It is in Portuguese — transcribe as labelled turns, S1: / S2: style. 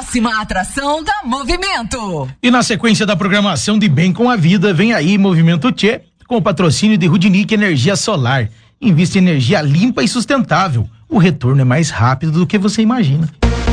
S1: próxima atração da Movimento.
S2: E na sequência da programação de Bem com a Vida, vem aí Movimento Tchê, com o patrocínio de Rudinic Energia Solar. Invista em energia limpa e sustentável. O retorno é mais rápido do que você imagina.